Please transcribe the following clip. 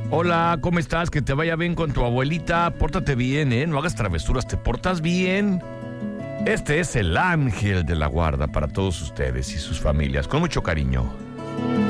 Hola, ¿cómo estás? Que te vaya bien con tu abuelita. Pórtate bien, ¿eh? No hagas travesuras, ¿te portas bien? Este es el ángel de la guarda para todos ustedes y sus familias, con mucho cariño.